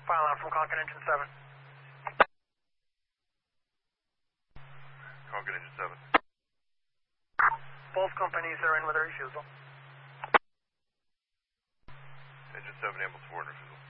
File out from Concord Engine 7. Concord Engine 7. Both companies are in with their refusal. Engine 7 able to forward refusal.